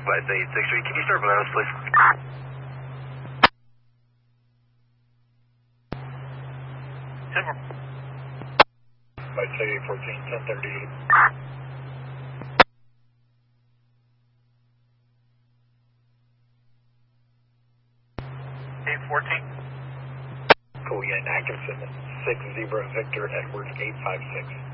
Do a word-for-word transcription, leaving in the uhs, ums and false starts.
West eighty-sixth Street. Can you start Valeros, please? Silver. West eighty fourteen, ten thirty-eight. eight fourteen. Cool, yeah, Atkinson, six zero Victor Edwards eight five six.